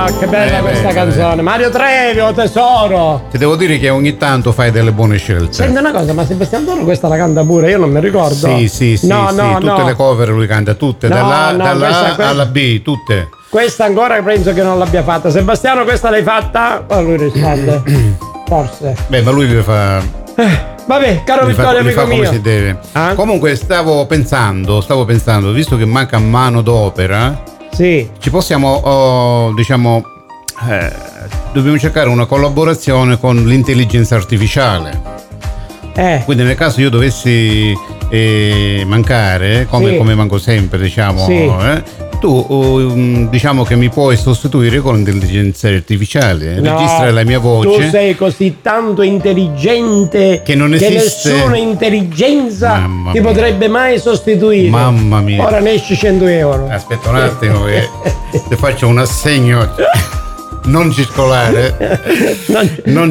che bella questa canzone. Mario Trevi, oh tesoro. Ti devo dire che ogni tanto fai delle buone scelte. Senti una cosa, ma Sebastiano Toro questa la canta pure, io non mi ricordo. Sì, tutte le cover lui canta, tutte, dalla A alla B, tutte. Questa ancora penso che non l'abbia fatta. Sebastiano, questa l'hai fatta? Oh, lui risponde. Forse. Beh, ma lui deve fare. Vabbè, caro Vittorio, amico mio. Come si deve. Comunque stavo pensando, visto che manca mano d'opera, sì, ci possiamo, dobbiamo cercare una collaborazione con l'intelligenza artificiale. Quindi nel caso io dovessi mancare, come manco sempre, diciamo, sì. Tu diciamo che mi puoi sostituire con l'intelligenza artificiale, registra la mia voce. Tu sei così tanto intelligente che non esiste nessuna intelligenza ti potrebbe mai sostituire. Mamma mia. Ora ne esci 100 euro. Aspetta un attimo che ti faccio un assegno. Non circolare. Non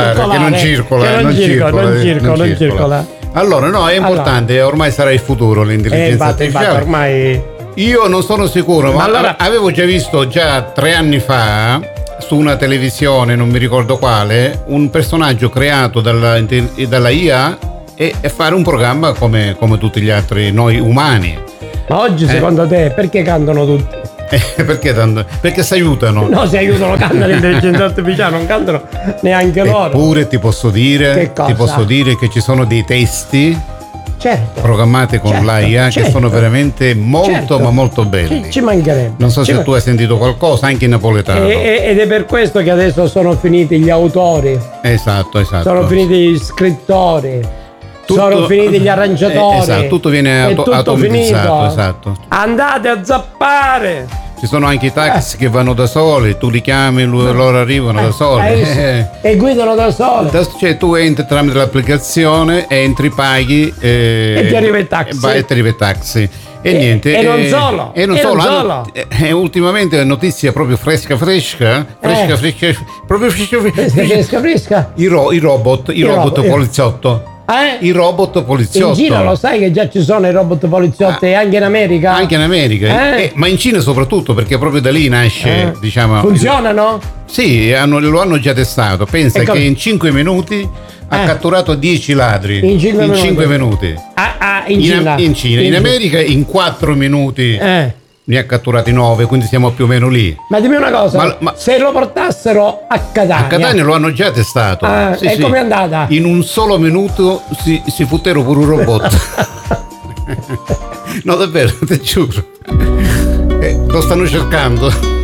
circola. Allora, no, è importante, ormai sarà il futuro l'intelligenza artificiale. Ormai io non sono sicuro, ma allora avevo già visto 3 anni fa su una televisione, non mi ricordo quale, un personaggio creato dalla IA e fare un programma come tutti gli altri noi umani. Ma oggi secondo te perché cantano tutti? Perché si aiutano. No, si aiutano, cantano l'intelligenza artificiale, non cantano neanche loro. Eppure ti posso dire che ci sono dei testi programmati con l'AIA che sono veramente molto ma molto belli. Ci mancherebbe. Non so se tu hai sentito qualcosa anche in napoletano. Ed è per questo che adesso sono finiti gli autori. Esatto. Sono finiti gli scrittori. Sono finiti gli arrangiatori. Esatto, tutto viene automatizzato. Esatto. Andate a zappare. Ci sono anche i taxi che vanno da soli, tu li chiami, loro arrivano da soli. E guidano da soli. Cioè tu entri tramite l'applicazione, paghi e ti arriva il taxi. E niente. E non solo. Ultimamente notizia proprio fresca. Proprio fresca. I robot poliziotto. I robot poliziotto. In Cina lo sai che già ci sono i robot poliziotti anche in America? Anche in America, ma in Cina soprattutto, perché proprio da lì nasce, diciamo. Funzionano? Sì, lo hanno già testato. Pensa che in 5 minuti ha catturato 10 ladri. In 5 minuti. In Cina. In America in 4 minuti. Ne ha catturati 9, quindi siamo più o meno lì. Ma dimmi una cosa, ma se lo portassero a Catania. A Catania lo hanno già testato. Com'è andata? In un solo minuto si futtero pure un robot. No, davvero, ti giuro. Lo stanno cercando.